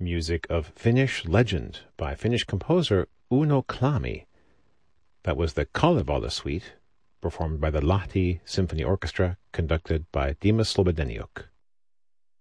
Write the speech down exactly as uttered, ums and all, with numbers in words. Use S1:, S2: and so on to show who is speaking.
S1: music of Finnish Legend by Finnish composer Uno Klami. That was the Kalevala Suite, performed by the Lahti Symphony Orchestra, conducted by Dimas Slobodeniuk.